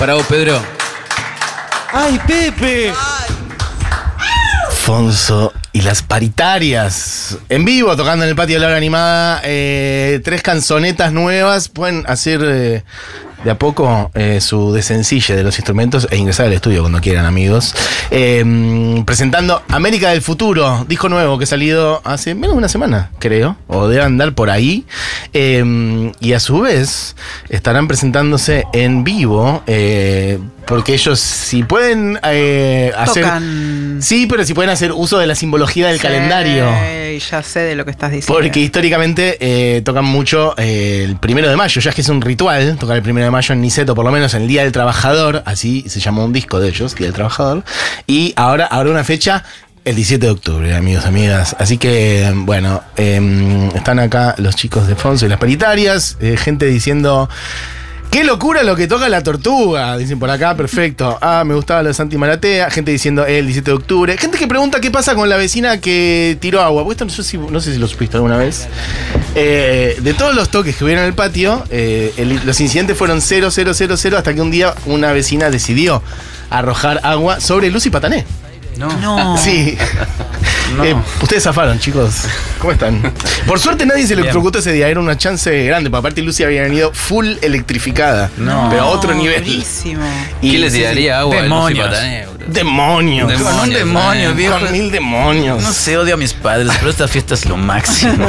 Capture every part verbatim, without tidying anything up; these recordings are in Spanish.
Para vos, Pedro. ¡Ay, Pepe! Fonso y las paritarias. En vivo, tocando en el patio de la hora animada. Eh, tres canzonetas nuevas. Pueden hacer eh, de a poco eh, su desencille de los instrumentos e ingresar al estudio cuando quieran, amigos. Eh, presentando América del Futuro, disco nuevo que ha salido hace menos de una semana, creo. O debe andar por ahí. Eh, y a su vez estarán presentándose en vivo. Eh, porque ellos, si pueden eh, hacer. Tocan. Sí, pero si pueden hacer uso de la simbología del Sí, calendario. Ya sé de lo que estás diciendo. Porque históricamente eh, tocan mucho eh, el primero de mayo, ya es que es un ritual tocar el primero de mayo en Niceto, por lo menos en el Día del Trabajador, así se llamó un disco de ellos, Día del Trabajador. Y ahora habrá una fecha. El diecisiete de octubre, amigos, amigas. Así que, bueno, eh, están acá los chicos de Fonso y las paritarias, eh, gente diciendo. ¡Qué locura lo que toca la tortuga! Dicen por acá, perfecto. Ah, me gustaba lo de Santi Maratea. Gente diciendo eh, el diecisiete de octubre. Gente que pregunta qué pasa con la vecina que tiró agua. Pues esto no sé si, no sé si lo supiste alguna vez. Eh, de todos los toques que hubieron en el patio, eh, el, los incidentes fueron cero, cero, cero, cero, hasta que un día una vecina decidió arrojar agua sobre Lucy Patané. No. No. Sí. No. Eh, ustedes zafaron, chicos. ¿Cómo están? Por suerte nadie se electrocutó ese día. Era una chance grande. Porque aparte Lucy había venido full electrificada. No. Pero a otro nivel. Buenísimo. Y ¿Quién le sí, tiraría sí. agua a Lucy Demonios. Patané, bro? Demonios. Demonios. Con un demonio, man. viejo. Con mil demonios. No sé, odio a mis padres, pero esta fiesta es lo máximo.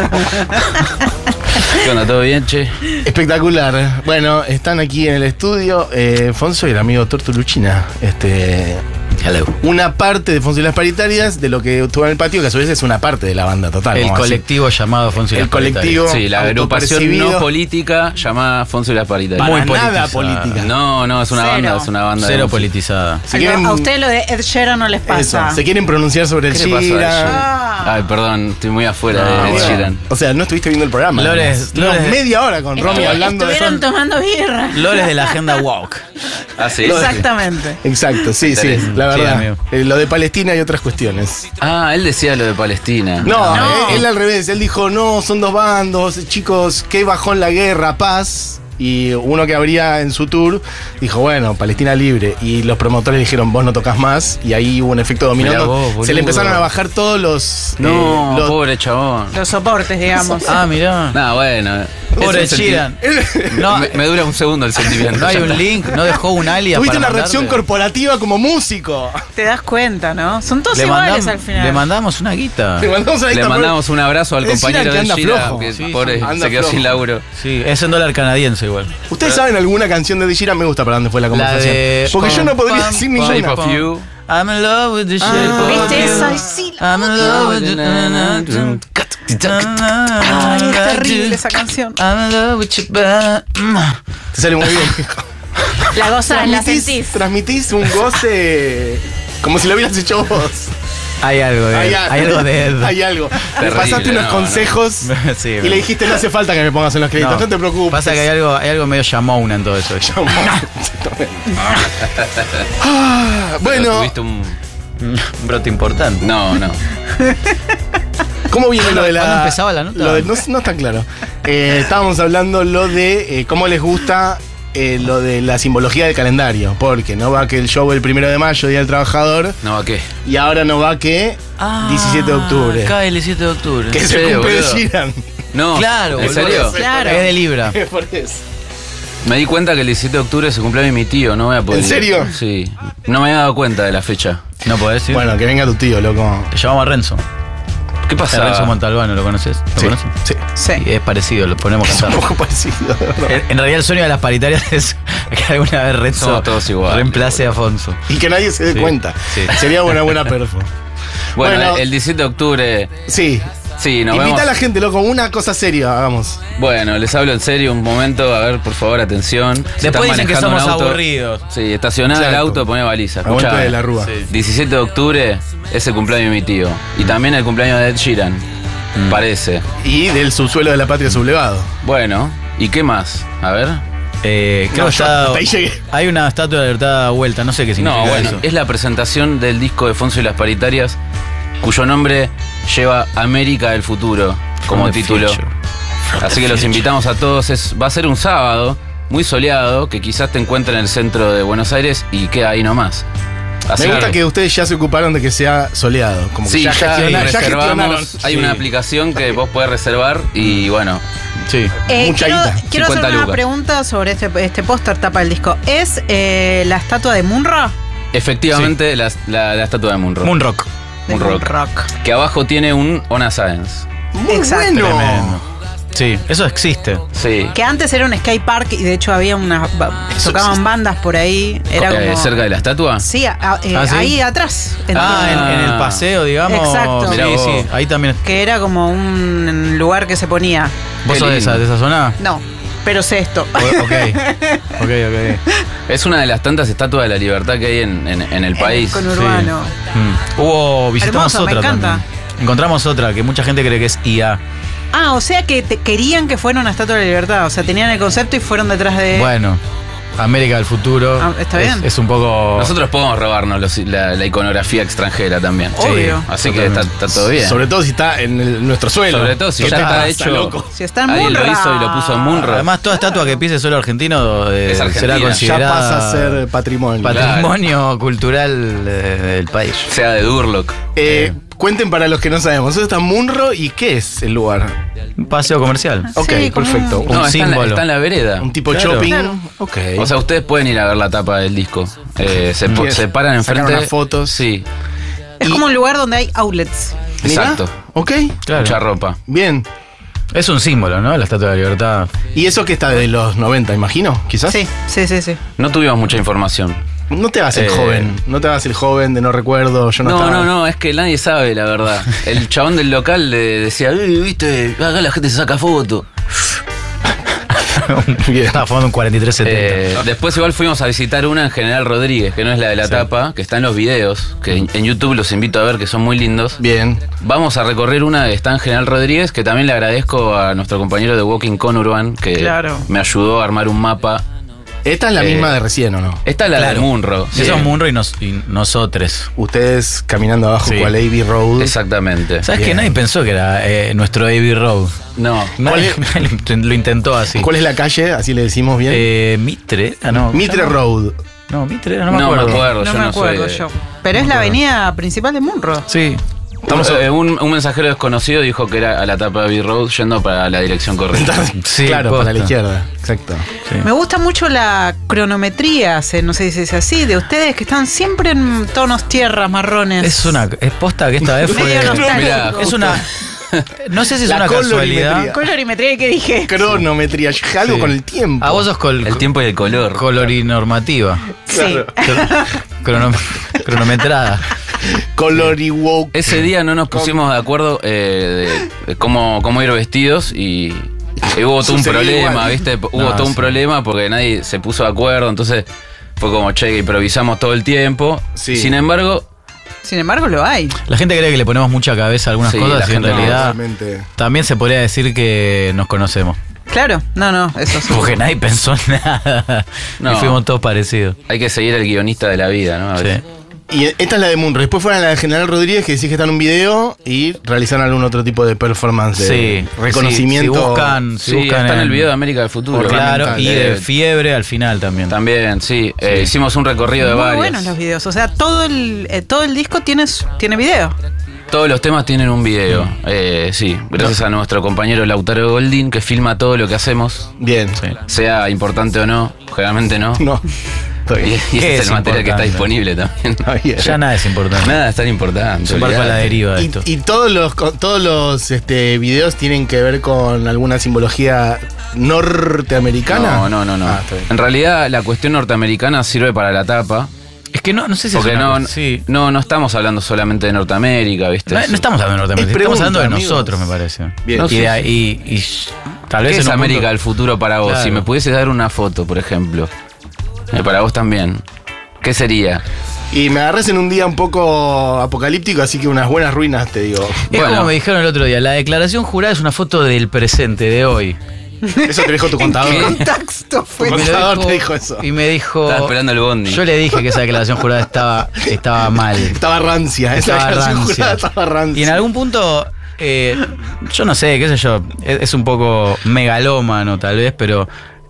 ¿Qué onda? ¿Todo bien, che? Espectacular. Bueno, están aquí en el estudio eh, Fonso y el amigo Tortuluchina. Este. Hello. Una parte de Fonso y las paritarias de lo que estuvo en el patio, que a su vez es una parte de la banda total. El vamos a decir. colectivo llamado Fonso y El las Paritarias. colectivo. Sí, la agrupación autopercibido. no política llamada Fonso y las Paritarias. Para Muy nada politizada. política. No, no, es una Cero. banda, es una banda. de Cero música. politizada. Si A- quieren- a ustedes lo de Ed Sheeran no les pasa. Eso, se quieren pronunciar sobre el ¿Qué le pasó a Sheeran. Ah. Ay, perdón, estoy muy afuera No, de bueno. Sheeran. O sea, no estuviste viendo el programa. Lores, además. Estuvimos Lores. media hora con Romy Estu- hablando de Estuvieron eso. tomando birra. Lores de la agenda Walk. Ah, sí. Exactamente. Exacto, sí, sí, Interés. la Sí, verdad. amigo. Eh, lo de Palestina y otras cuestiones. Ah, él decía lo de Palestina. No, No. Él, él al revés. Él dijo, no, son dos bandos, chicos, que bajó en la guerra, paz. Y uno que abría en su tour dijo, bueno, Palestina libre. Y los promotores dijeron, vos no tocas más. Y ahí hubo un efecto dominó. Mirá vos, Se boludo. le empezaron a bajar todos los... No, eh, los- pobre chabón. Los soportes, digamos. Ah, mirá. No, bueno. Pobre Es un Sheeran. senti- No, me, me dura un segundo el sentimiento. no hay un link, no dejó un alias Tuviste para una reacción mandarte. corporativa como músico. Te das cuenta, ¿no? Son todos Le, iguales mandam- al final. le mandamos una guita. Le mandamos, ahí Le está, mandamos un abrazo al Es compañero Sheeran que de anda Sheeran, flojo. que Sí, pobre, sí, anda se quedó flojo. sin laburo. Sí, es en dólar canadiense igual. ¿Ustedes saben alguna canción de Sheeran? Me gusta para dónde fue la conversación. de- Porque yo no podría Pam, decir pam, ninguna. Shape of You. I'm in love with the shape Ah, of ¿Viste you. esa? Sí, la I'm in love with the... Ay, es terrible esa canción. I'm in love with your body. Te sale muy bien. La gozás, la Transmitís, sentís. transmitís un goce como si lo hubieras hecho vos. Hay algo de Hay, hay algo de Ed. Hay algo. Le Terrible, pasaste unos no, consejos Sí, y bueno. le dijiste, no hace falta que me pongas en los créditos, no, te preocupes. Pasa que hay algo, hay algo medio Shamona en todo eso. Ah, Pero bueno, Tuviste un... Un brote importante. No, no. ¿cómo viene lo de la. ¿Cuándo empezaba la nota? Lo de- no, no está claro. Eh, estábamos hablando lo de eh, cómo les gusta eh, lo de la simbología del calendario. Porque no va que el show el primero de mayo, Día del Trabajador, No, ¿a qué? y ahora no va que diecisiete de octubre. Cae el diecisiete de octubre. Que ¿En se serio, cumple de boludo? Sheeran. No. Claro, ¿En boludo. serio? Claro. Es de Libra. Por eso. Me di cuenta que el diecisiete de octubre se cumpleaños mi tío, no voy a poder. ¿En ir. serio? Sí. No me había dado cuenta de la fecha. No podés decir. Bueno, que venga tu tío, loco. Te llamamos a Renzo. ¿Qué A pasa? Renzo Montalbano, ¿lo conoces? ¿Lo Sí, conoces? sí. Sí. Y es parecido, lo ponemos a Es un cantar. poco parecido, de verdad. En, en realidad el sueño de las paritarias es que alguna vez Renzo Somos todos iguales, reemplace a Afonso. Y que nadie se dé Sí, cuenta. sí. Sería una buena perfo. Bueno, Bueno. el diecisiete de octubre. Sí. Sí, nos Invita vemos. a la gente, loco, una cosa seria, hagamos. Bueno, les hablo en serio un momento. A ver, por favor, atención. Si están Después dicen que manejando somos un auto- aburridos. Sí, estacionada el Exacto. auto, pone baliza. Aguante Escuchá. de la Rúa. Sí. diecisiete de octubre es el cumpleaños de mi tío. Y también el cumpleaños de Ed Sheeran. Mm. Parece. Y del subsuelo de la patria sublevado. Bueno, ¿y qué más? A ver. Eh, creo No, que yo está- hasta ahí llegué. hay una estatua de libertad dada vuelta, no sé qué significa No, bueno, eso. es la presentación del disco de Fonso y las Paritarias, cuyo nombre lleva América del Futuro como From the título. future. From Así the que los future. invitamos a todos. Es, va a ser un sábado, muy soleado que quizás te encuentra en el centro de Buenos Aires y queda ahí nomás. Así Me gusta que ustedes ya se ocuparon de que sea soleado. Como que Sí, ya, ya, gestiona- ya gestionaron. reservamos. Hay Sí. una aplicación que vos podés reservar y bueno. Sí. Eh, Mucha quiero guita. quiero hacer cincuenta una lucas. pregunta sobre este, este póster tapa del disco. ¿Es eh, la estatua de Munro? Efectivamente, la, la- la estatua de Moonrock. Moonrock. De Moonrock. Moonrock. Que abajo tiene un Ona Science. Muy Exacto. bueno. Tremendo. Sí, eso existe. Sí. Que antes era un skate park y de hecho había unas. ba- Eso tocaban existe. bandas por ahí. Era Eh, como. cerca de la estatua. Sí, a- a- eh, Ah, ¿sí? ahí atrás. en- Ah, en, en el paseo, digamos. Exacto. Sí, Mirá vos. sí, ahí también. Que era como un lugar que se ponía. ¿Vos Qué sos de lindo. esa, de esa zona? No, pero sé esto. O- Ok, ok, ok. Es una de las tantas estatuas de la libertad que hay en, en- en el país. Con urbano. Mm. Hubo, visitamos Hermoso, me otra encanta. también. Encontramos otra que mucha gente cree que es I A. Ah, o sea que te- querían que fuera una estatua de la libertad. O sea, tenían el concepto y fueron detrás de. Bueno, América del futuro. Ah, está es, bien. Es un poco. Nosotros podemos robarnos los- la, la iconografía extranjera también. Obvio. Así que está, está todo bien. Sobre todo si está en el- nuestro suelo. Sobre todo si ¿Qué ya te está pasa, hecho. loco? Si está en Alguien lo Munro. hizo y lo puso en Munro. Además, toda estatua que pise suelo argentino eh, Es argentina. será Ya considerada Ya pasa a ser patrimonio. patrimonio cultural eh, del país. Sea de Durlock. Eh, cuenten para los que no sabemos. Eso está Munro y ¿qué es el lugar? Un paseo comercial. Ok, Sí, como perfecto. un- Un, No, está en, la, símbolo. está en la vereda. un tipo Claro. shopping. Claro. Ok. O sea, ustedes pueden ir a ver la tapa del disco. Eh, se, po- Bien. se paran Sacar enfrente. unas fotos. Sí, Es Y- como un lugar donde hay outlets. Mirá. exacto. Ok, Claro. Mucha ropa. bien. Es un símbolo, ¿no? La Estatua de la Libertad. ¿Y eso que está de los noventa, imagino? Quizás. Sí, sí, sí, sí. No tuvimos mucha información. No te hagas el Eh. joven. No te hagas el joven de no recuerdo. Yo no, No, estaba. no, no, es que nadie sabe la verdad. El chabón del local le decía, "Eh, viste, acá la gente se saca foto. Bien. Estaba fumando un cuarenta y tres setenta. Eh, después igual fuimos a visitar una en General Rodríguez, que no es la de la Sí. tapa, que está en los videos, que en, en YouTube los invito a ver, que son muy lindos. Bien. Vamos a recorrer una que está en General Rodríguez, que también le agradezco a nuestro compañero de Walking Conurban, que Claro. me ayudó a armar un mapa. Esta es la Eh, misma de recién, ¿o no? Esta es la Claro. de Munro. Eso es Munro y, nos, y nosotros. Ustedes caminando abajo Sí. cual A B Road. Exactamente. ¿Sabes Bien. que nadie pensó que era eh, nuestro Abbey Road? No. Nadie, ¿Cuál nadie lo intent- lo intentó así. ¿Cuál es la calle? Así le decimos bien. Eh, Mitre. Ah, no. Mitre ¿cómo se llama? Road. No, Mitre, no me No me acuerdo. acuerdo. No yo me no acuerdo soy de- yo. Pero es la avenida principal de Munro. Sí. Estamos Eh, un, un mensajero desconocido dijo que era a la tapa de B-Road yendo para la dirección correcta. Sí, claro, posta. para la izquierda. Exacto. Sí. Me gusta mucho la cronometría, se- no sé si es así, de ustedes que están siempre en tonos tierras, marrones. Es una. Es posta que esta vez fue. Medio nostálgico. Mirá, Es una. No sé si es La una colorimetría. casualidad. Colorimetría que dije. Cronometría. Yo dije algo Sí. con el tiempo. A vos sos col, El tiempo y el color. colorinormativa. Sí. Crono- cronometrada. Coloriwoke. Ese día no nos pusimos de acuerdo eh, de, de cómo, cómo ir vestidos y, y hubo todo un Sucedió problema, igual. ¿viste? Hubo No, todo un sí. problema porque nadie se puso de acuerdo, entonces fue como, che, improvisamos todo el tiempo. Sí. Sin embargo, Sin embargo, lo hay. La gente cree que le ponemos mucha cabeza a algunas Sí, cosas la y en gente no, realidad Totalmente. también se podría decir que nos conocemos. Claro, no, no, eso sí. Porque nadie pensó nada. No. Y fuimos todos parecidos. hay que seguir al guionista de la vida, ¿no? A Sí. veces. Y esta es la de Munro. Después fueron la de General Rodríguez, que decís que está en un video y realizaron algún otro tipo de performance de Sí. reconocimiento. Si, si buscan, si Sí, buscan está en el video de América del Futuro. Claro, y de Eh, fiebre al final también. También, sí. Eh, hicimos un recorrido de Muy varias. buenos los videos. O sea, todo el, eh, todo el disco tiene, su- tiene video. Todos los temas tienen un video. Eh, sí, gracias a nuestro compañero Lautaro Goldín, que filma todo lo que hacemos, Bien. Sí. sea importante o no, generalmente no. No. Está Y, bien. y ¿Qué ese es es el material que está importante? disponible también. Está bien. Ya nada es importante. Nada es tan importante. Es un barco a la olvidate. deriva de Y, esto. y todos los co- todos los este, videos tienen que ver con alguna simbología norteamericana. No, no, no, no. Ah, está bien. En realidad la cuestión norteamericana sirve para la tapa. Es que no, no sé si Porque es una no, cosa- sí. no, no estamos hablando solamente de Norteamérica, ¿viste? No, no estamos hablando de Norteamérica, Es estamos hablando de pregunta, nosotros, amigos. me parece. Bien. No y, sé. de ahí- y, y tal vez ¿Qué en es un América punto- del futuro para vos? Claro. Si me pudieses dar una foto, por ejemplo. Eh, para vos también. ¿Qué sería? Y me agarras en un día un poco apocalíptico, así que unas buenas ruinas, te digo. Es Bueno. como me dijeron el otro día, la declaración jurada es una foto del presente, de hoy. Eso te dijo tu contador. Contexto fue. Tu Y me contador dijo- te dijo eso. Y me dijo... Estaba esperando el bondi. Yo le dije que esa declaración jurada estaba, estaba mal. Estaba rancia. Esa Estaba declaración rancia. jurada estaba rancia. Y en algún punto, eh, yo no sé, qué sé yo, es, es un poco megalómano tal vez, pero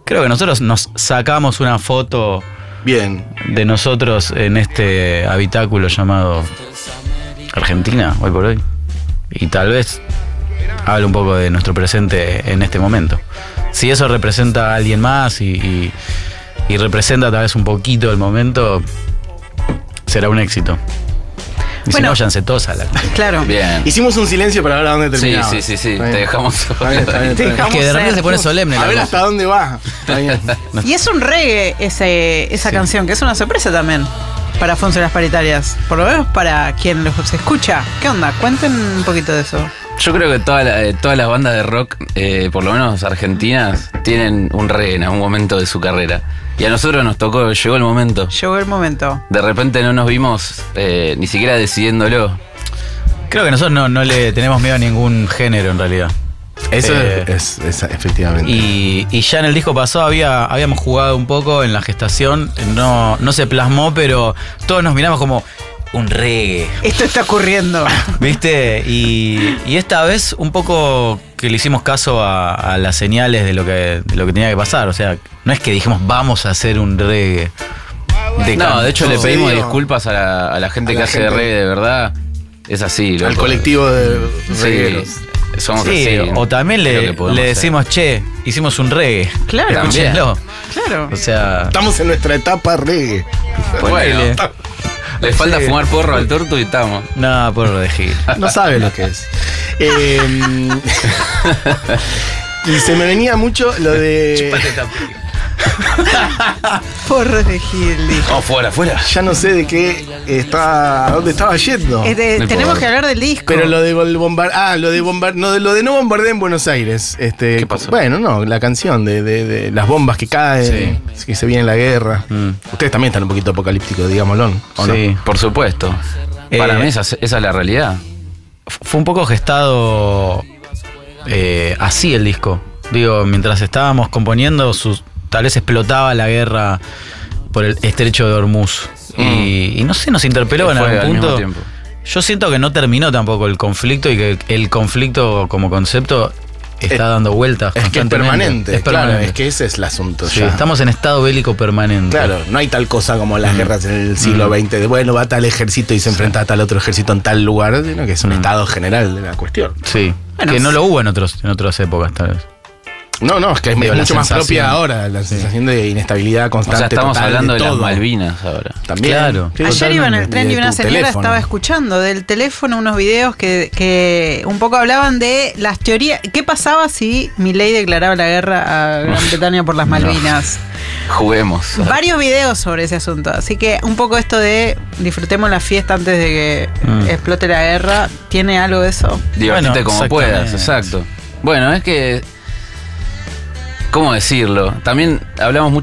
Creo que nosotros nos sacamos una foto Bien. de nosotros en este habitáculo llamado Argentina, hoy por hoy. Y tal vez hable un poco de nuestro presente en este momento. Si eso representa a alguien más y, y, y representa tal vez un poquito el momento, será un éxito. Y Bueno. si no, váyanse todos a la... Claro. Bien. Hicimos un silencio para ver a dónde Sí, terminaba. sí, sí, sí. Está Te bien. dejamos. Está bien, está bien, está Te bien. dejamos Es que de repente ser. se pone solemne A la ver cosa. hasta dónde va. Está bien. Y es un reggae ese, esa Sí. canción, que es una sorpresa también para Fonso y las Paritarias. Por lo menos para quien los escucha. ¿Qué onda? Cuenten un poquito de eso. Yo creo que toda la- eh, todas las bandas de rock, eh, por lo menos argentinas, tienen un reggae en algún momento de su carrera. Y a nosotros nos tocó, llegó el momento. Llegó el momento. De repente no nos vimos eh, ni siquiera decidiéndolo. Creo que nosotros no, no le tenemos miedo a ningún género en realidad. Eso Eh, es, es- es efectivamente. Y, y ya en el disco pasado había, habíamos jugado un poco en la gestación, no, no se plasmó, pero todos nos miramos como un reggae, Esto está ocurriendo. ¿viste? Y, y esta vez un poco que le hicimos caso a, a las señales de lo, que, de lo que tenía que pasar, o sea, no es que dijimos vamos a hacer un reggae. De No, de hecho le Sí, pedimos no. disculpas a la, a la gente A que la hace gente. reggae de verdad. Es así, Al loco. colectivo de Sí, regueros. Sí, somos así. o también Creo le, que podemos le ser. decimos, che, hicimos un reggae. Claro. Escúchenlo. Claro. O sea, Estamos en nuestra etapa reggae. Bueno, le falta Sí. fumar porro al torto y estamos. nada, por de Gil. No sabe lo que es. Eh, y se me venía mucho lo de. Porros de Gil, dijo. Oh, fuera, fuera. Ya no sé de qué está. ¿A dónde estaba yendo? Este, No tenemos importa. que hablar del disco. Pero lo de bombar, ah, lo de bombar, no, de lo de no bombardeo en Buenos Aires. Este, ¿Qué pasó? Bueno, no, la canción de, de- de las bombas que caen, que se viene la guerra. Mm. Ustedes también están un poquito apocalípticos, digámoslo, ¿o no? Sí. Por supuesto. Para Eh, mí esa, es- esa es la realidad. Fue un poco gestado eh, así el disco. Digo, mientras estábamos componiendo, sus, tal vez explotaba la guerra por el estrecho de Hormuz. Y, y no sé, nos interpeló en Fue algún al mismo punto. tiempo. Yo siento que no terminó tampoco el conflicto y que el conflicto como concepto está Es- dando vueltas Es que es constantemente. permanente, Es claro, permanente. es que ese es el asunto. Sí, ya. estamos en estado bélico permanente. Claro, no hay tal cosa como las guerras en el siglo veinte, de bueno, va tal ejército y se enfrenta a tal otro ejército en tal lugar, sino que es un estado general de la cuestión. Sí. Bueno, que no sí. lo hubo en otros, en otras épocas, tal vez. No, no, es que es Digo, la mucho más sensación. propia ahora, la sensación de inestabilidad O constante. sea, estamos total, hablando de, las todo. Malvinas ahora. También. Claro. Sí, Ayer iba en el totalmente. tren y de una tu señora teléfono. estaba escuchando del teléfono unos videos que, que un poco hablaban de las teorías. ¿Qué pasaba si Milei declaraba la guerra a Gran Bretaña por las Malvinas? Juguemos. Varios videos sobre ese asunto. Así que un poco esto de disfrutemos la fiesta antes de que Mm. explote la guerra, ¿tiene algo de eso? Divertite Bueno, como puedas, exactamente. exacto. Bueno, es que. ¿Cómo decirlo? También hablamos mucho